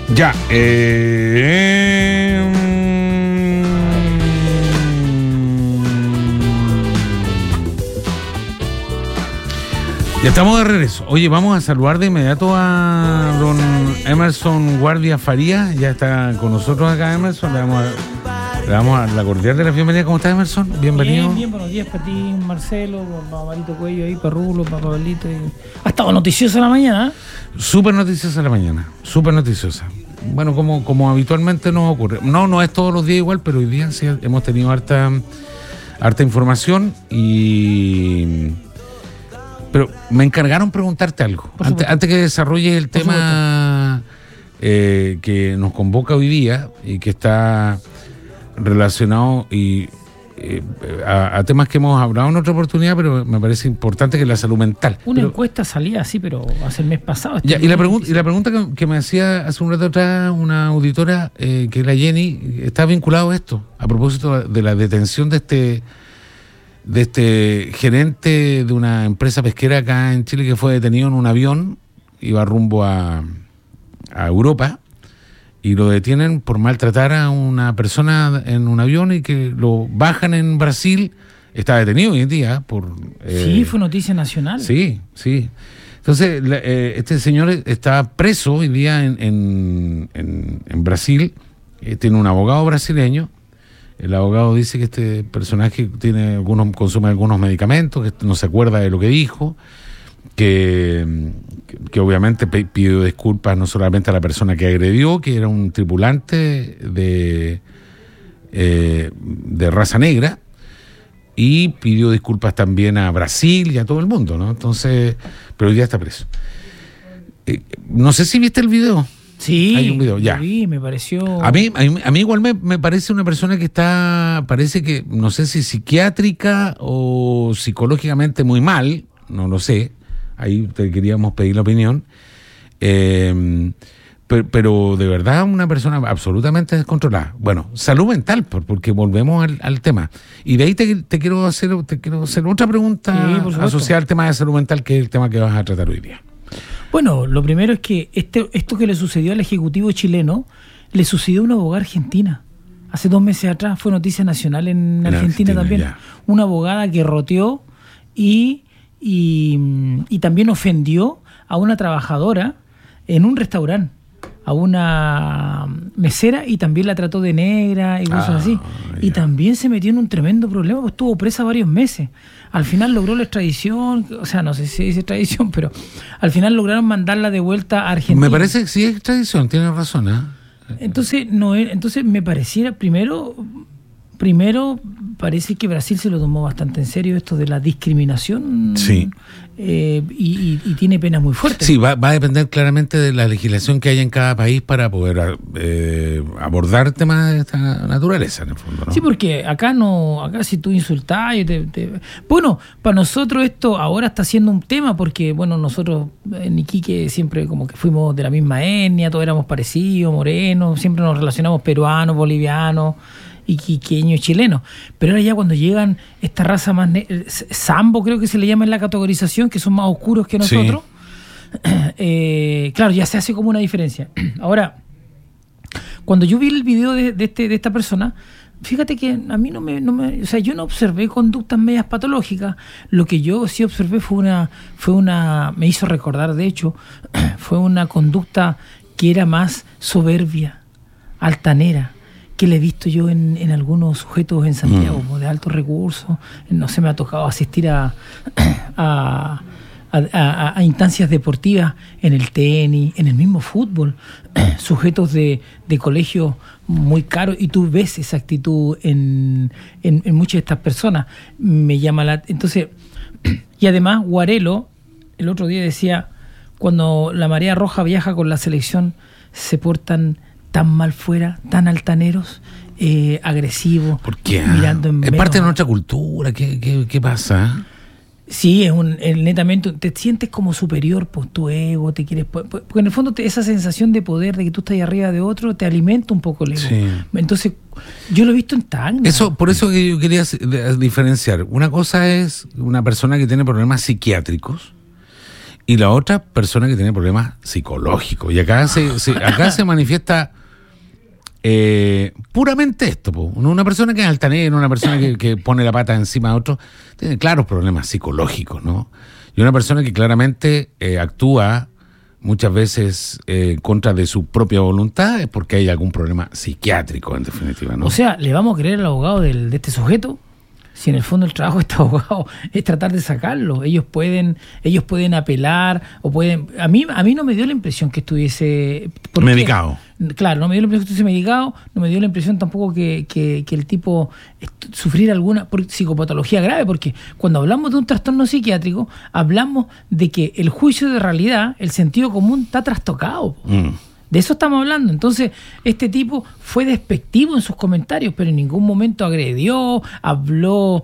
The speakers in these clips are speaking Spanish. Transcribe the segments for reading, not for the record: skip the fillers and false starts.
Ya. Ya estamos de regreso. Oye, vamos a saludar de inmediato a don Emerson Guardia Farías. Ya está con nosotros acá, Emerson. Le damos a la cordial de la bienvenida. ¿Cómo estás, Emerson? Bienvenido. Bien, buenos días para ti, Marcelo, para Marito Cuello ahí, para Rulo, para Pablito. Ha estado noticiosa la mañana, ¿eh? Súper noticiosa la mañana, súper noticiosa. Bueno, como habitualmente nos ocurre. No es todos los días igual, pero hoy día sí hemos tenido harta información pero me encargaron preguntarte algo. Antes que desarrolles el tema que nos convoca hoy día y que está relacionado a temas que hemos hablado en otra oportunidad, pero me parece importante, que es la salud mental. Encuesta salía así, pero hace el mes pasado. Y la pregunta que me hacía hace un rato atrás una auditora, que es la Jenny, está vinculado a esto, a propósito de la detención de este gerente de una empresa pesquera acá en Chile, que fue detenido en un avión, iba rumbo a Europa, y lo detienen por maltratar a una persona en un avión y que lo bajan en Brasil. Está detenido hoy en día sí, fue noticia nacional. Sí. Entonces, este señor está preso hoy día en Brasil. Tiene un abogado brasileño. El abogado dice que este personaje consume algunos medicamentos, que no se acuerda de lo que dijo, que obviamente pidió disculpas no solamente a la persona que agredió, que era un tripulante de raza negra, y pidió disculpas también a Brasil y a todo el mundo, ¿no? Entonces, pero hoy día está preso. No sé si viste el video. Sí, hay un video, ya. Vi, me pareció... A mí igual me parece una persona que parece que, no sé si psiquiátrica o psicológicamente muy mal, no lo sé, ahí te queríamos pedir la opinión, pero de verdad una persona absolutamente descontrolada. Bueno, salud mental, porque volvemos al tema. Y de ahí te quiero hacer otra pregunta asociada al tema de salud mental, que es el tema que vas a tratar hoy día. Bueno, lo primero es que esto que le sucedió al ejecutivo chileno, le sucedió a una abogada argentina. Hace 2 meses atrás fue noticia nacional en Argentina también. Ya. Una abogada que roteó y también ofendió a una trabajadora en un restaurante, a una mesera, y también la trató de negra y cosas así. Ya. Y también se metió en un tremendo problema, pues estuvo presa varios meses. Al final logró la extradición, o sea, no sé si se dice extradición, pero al final lograron mandarla de vuelta a Argentina. Me parece que sí es extradición, tienes razón, ¿eh? Entonces me pareciera, primero parece que Brasil se lo tomó bastante en serio, esto de la discriminación. Sí. Y tiene penas muy fuertes. Sí, va a depender claramente de la legislación que haya en cada país para poder abordar temas de esta naturaleza, en el fondo, ¿no? Sí, porque acá si tú insultás... Bueno, para nosotros esto ahora está siendo un tema, porque bueno, nosotros en Iquique siempre como que fuimos de la misma etnia, todos éramos parecidos, morenos, siempre nos relacionamos peruanos, bolivianos, iquiqueños, chilenos. Pero ahora ya cuando llegan esta raza más sambo, creo que se le llama en la categorización, que son más oscuros que nosotros, sí. Claro, ya se hace como una diferencia. Ahora, cuando yo vi el video de esta persona, fíjate que a mí no me o sea, yo no observé conductas medias patológicas. Lo que yo sí observé fue una me hizo recordar, de hecho, fue una conducta que era más soberbia, altanera, que le he visto yo en algunos sujetos en Santiago, de altos recursos. No se me ha tocado asistir a instancias deportivas, en el tenis, en el mismo fútbol, sujetos de colegios muy caros, y tú ves esa actitud en muchas de estas personas. Me llama entonces, y además Guarelo el otro día decía, cuando la marea roja viaja con la selección, se portan tan mal fuera, tan altaneros, agresivos. ¿Por qué? Mirando en es parte de nuestra cultura. ¿Qué pasa? Sí, netamente te sientes como superior, pues tu ego, te quieres, porque en el fondo esa sensación de poder, de que tú estás arriba de otro, te alimenta un poco el ego. Sí. Entonces, yo lo he visto en Tacna. Por eso que yo quería diferenciar. Una cosa es una persona que tiene problemas psiquiátricos, y la otra persona que tiene problemas psicológicos. Y acá se manifiesta puramente esto, po. Una persona que es altanera, una persona que pone la pata encima de otro, tiene claros problemas psicológicos, ¿no? Y una persona que claramente actúa muchas veces contra de su propia voluntad es porque hay algún problema psiquiátrico, en definitiva, ¿no? O sea, ¿le vamos a creer al abogado de este sujeto? Si en el fondo el trabajo de este abogado es tratar de sacarlo. Ellos pueden apelar o pueden... A mí no me dio la impresión que estuviese... medicado. Claro, no me dio la impresión que estuviese medicado, no me dio la impresión tampoco que el tipo sufriera alguna psicopatología grave, porque cuando hablamos de un trastorno psiquiátrico, hablamos de que el juicio de realidad, el sentido común, está trastocado. De eso estamos hablando. Entonces, este tipo fue despectivo en sus comentarios, pero en ningún momento agredió, habló,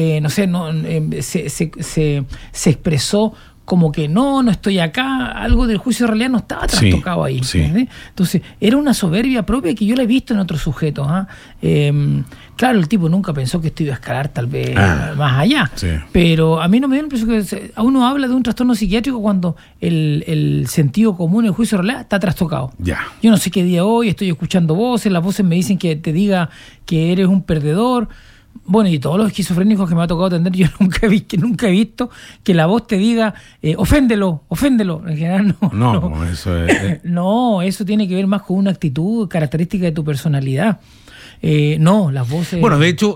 se expresó como que no estoy acá, algo del juicio de realidad no estaba trastocado ahí. Sí. Entonces, era una soberbia propia que yo la he visto en otros sujetos. Claro, el tipo nunca pensó que esto iba a escalar tal vez más allá. Sí. Pero a mí no me dio la impresión que uno habla de un trastorno psiquiátrico cuando el sentido común, el juicio de realidad, está trastocado. Ya. Yo no sé qué día hoy, estoy escuchando voces, las voces me dicen que te diga que eres un perdedor. Bueno, y todos los esquizofrénicos que me ha tocado atender, yo nunca he visto que la voz te diga, oféndelo. En general, no. Eso es... No, eso tiene que ver más con una actitud característica de tu personalidad. Las voces... Bueno, de hecho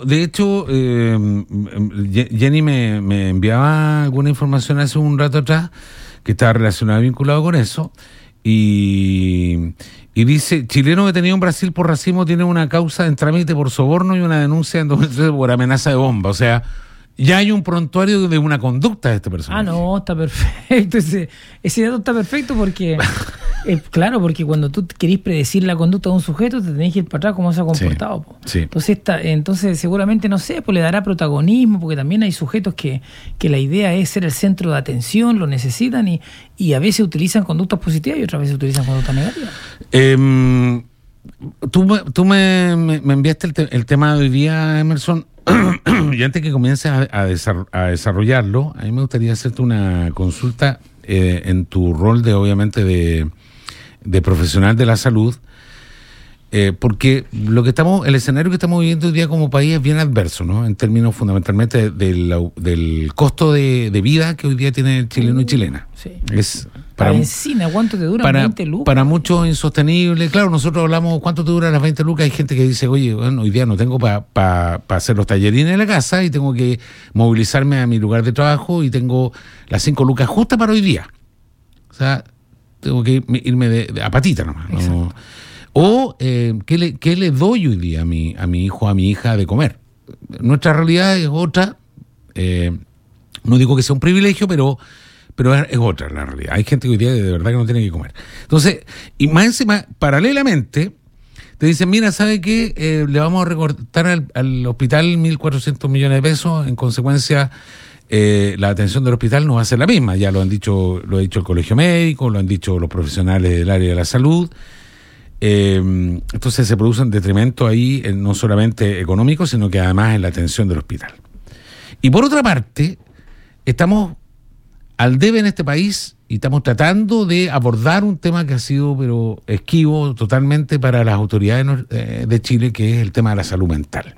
Jenny me enviaba alguna información hace un rato atrás que estaba relacionada, vinculado con eso, y dice, chileno detenido en Brasil por racismo tiene una causa en trámite por soborno y una denuncia en 2013 por amenaza de bomba. O sea, ya hay un prontuario de una conducta de este personaje. No, está perfecto. Ese dato está perfecto porque, claro, porque cuando tú querís predecir la conducta de un sujeto, te tenés que ir para atrás cómo se ha comportado. Sí. Entonces seguramente, no sé, pues le dará protagonismo, porque también hay sujetos que la idea es ser el centro de atención, lo necesitan y a veces utilizan conductas positivas y otras veces utilizan conductas negativas. Tú me enviaste el tema de hoy día, Emerson. Y antes que comiences a desarrollarlo, a mí me gustaría hacerte una consulta en tu rol obviamente de profesional de la salud, porque el escenario que estamos viviendo hoy día como país es bien adverso, ¿no? En términos fundamentalmente del costo de vida que hoy día tiene el chileno y chilena. Sí. Es para benzina, ¿cuánto te dura? 20 lucas. Para muchos insostenible. Claro, nosotros hablamos cuánto te duran las 20 lucas. Hay gente que dice, oye, bueno, hoy día no tengo para hacer los tallerines en la casa y tengo que movilizarme a mi lugar de trabajo y tengo las 5 lucas justas para hoy día. O sea, tengo que irme a patita nomás. ¿No? O, ¿qué le doy hoy día a mi hijo, a mi hija de comer? Nuestra realidad es otra. No digo que sea un privilegio, pero es otra la realidad. Hay gente que hoy día de verdad que no tiene que comer. Entonces, y más encima, paralelamente, te dicen, mira, ¿sabe qué? Le vamos a recortar al hospital 1.400 millones de pesos. En consecuencia, la atención del hospital no va a ser la misma. Ya lo ha dicho el Colegio Médico, lo han dicho los profesionales del área de la salud. Entonces se produce un detrimento ahí, no solamente económico, sino que además en la atención del hospital. Y por otra parte, estamos al debe en este país y estamos tratando de abordar un tema que ha sido pero esquivo totalmente para las autoridades de Chile, que es el tema de la salud mental.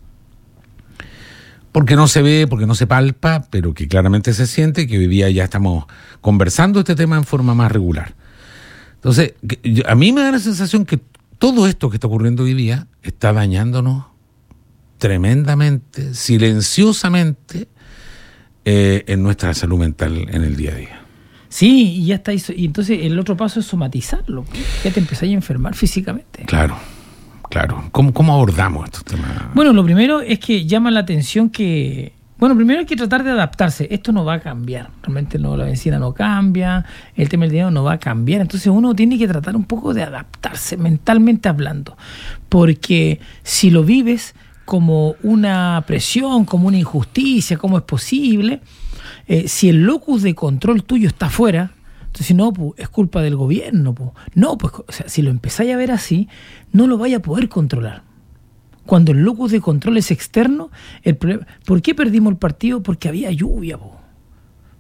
Porque no se ve, porque no se palpa, pero que claramente se siente que hoy día ya estamos conversando este tema en forma más regular. Entonces, a mí me da la sensación que todo esto que está ocurriendo hoy día está dañándonos tremendamente, silenciosamente, en nuestra salud mental en el día a día. Sí, y ya está. Y entonces el otro paso es somatizarlo. Ya te empezás a enfermar físicamente. Claro. ¿Cómo abordamos estos temas? Bueno, lo primero es que llama la atención que... Bueno, primero hay que tratar de adaptarse. Esto no va a cambiar. Realmente la benzina no cambia, el tema del dinero no va a cambiar. Entonces uno tiene que tratar un poco de adaptarse, mentalmente hablando. Porque si lo vives como una presión, como una injusticia, ¿cómo es posible? Si el locus de control tuyo está afuera, entonces no, pues, es culpa del gobierno. Pues. No, pues, o sea, si lo empezáis a ver así, no lo vaya a poder controlar. Cuando el locus de control es externo, el problema, ¿por qué perdimos el partido? Porque había lluvia, po.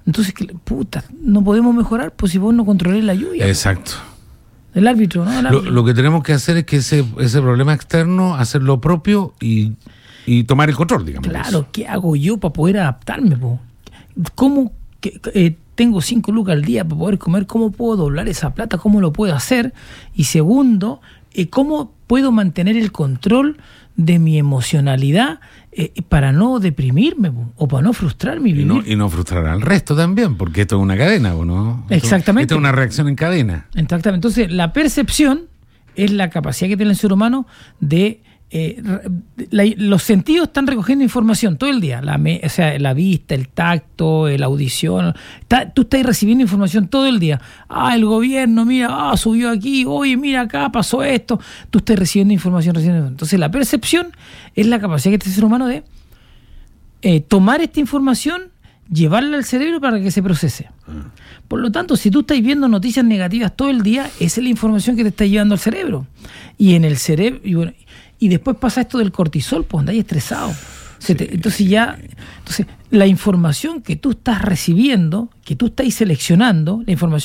Entonces, puta, no podemos mejorar pues si vos no controlás la lluvia. Exacto. El árbitro, ¿no? Lo que tenemos que hacer es que ese problema externo, hacer lo propio y tomar el control, digamos. Claro, ¿qué hago yo para poder adaptarme? ¿Cómo tengo 5 lucas al día para poder comer? ¿Cómo puedo doblar esa plata? ¿Cómo lo puedo hacer? Y segundo, ¿cómo puedo mantener el control de mi emocionalidad para no deprimirme o para no frustrar mi vida? Y no frustrar al resto también, porque esto es una cadena, ¿no? Exactamente. Esto es una reacción en cadena. Exactamente. Entonces, la percepción es la capacidad que tiene el ser humano de... los sentidos están recogiendo información todo el día, o sea, la vista, el tacto, la audición, tú estás recibiendo información todo el día. El gobierno, mira, subió aquí, oye, mira acá, pasó esto. Tú estás recibiendo información. Entonces la percepción es la capacidad que tiene el ser humano de tomar esta información, llevarla al cerebro para que se procese. Por lo tanto, si tú estás viendo noticias negativas todo el día, esa es la información que te está llevando al cerebro. Y en el cerebro, y después pasa esto del cortisol, pues andáis estresado. Entonces la información que tú estás recibiendo, que tú estás seleccionando,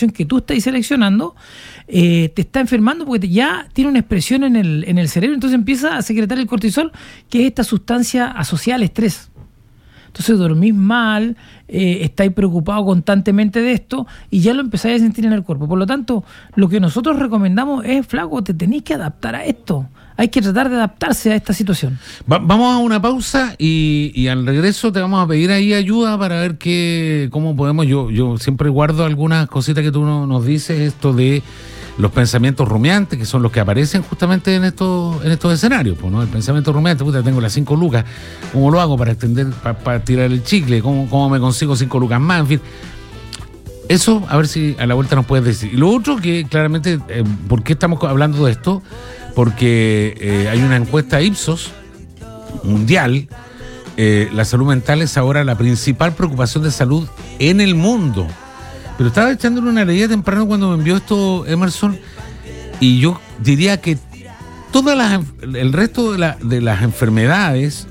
te está enfermando porque ya tiene una expresión en el cerebro, entonces empieza a secretar el cortisol, que es esta sustancia asociada al estrés. Entonces dormís mal, estáis preocupados constantemente de esto y ya lo empezáis a sentir en el cuerpo. Por lo tanto, lo que nosotros recomendamos es, flaco, te tenéis que adaptar a esto. Hay que tratar de adaptarse a esta situación. Vamos a una pausa y al regreso te vamos a pedir ahí ayuda para ver cómo podemos. Yo siempre guardo algunas cositas que tú nos dices, esto de los pensamientos rumiantes, que son los que aparecen justamente en estos escenarios, pues, ¿no? El pensamiento rumiante, tengo las 5 lucas, ¿cómo lo hago para extender, para tirar el chicle? ¿Cómo me consigo 5 lucas más? En fin, eso, a ver si a la vuelta nos puedes decir. Y lo otro que claramente, ¿por qué estamos hablando de esto? Porque hay una encuesta Ipsos mundial. La salud mental es ahora la principal preocupación de salud en el mundo. Pero estaba echándole una leída temprano cuando me envió esto Emerson, y yo diría que el resto de las enfermedades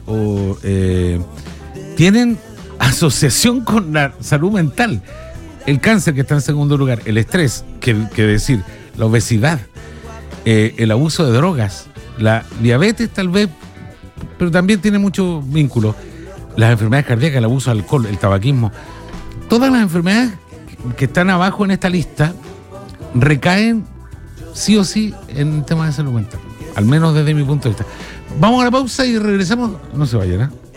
tienen asociación con la salud mental. El cáncer, que está en segundo lugar, el estrés, que decir, la obesidad, el abuso de drogas, la diabetes tal vez, pero también tiene mucho vínculo, las enfermedades cardíacas, el abuso de alcohol, el tabaquismo. Todas las enfermedades que están abajo en esta lista recaen sí o sí en el tema de salud mental, al menos desde mi punto de vista. Vamos a la pausa y regresamos. No se vayan, ¿eh?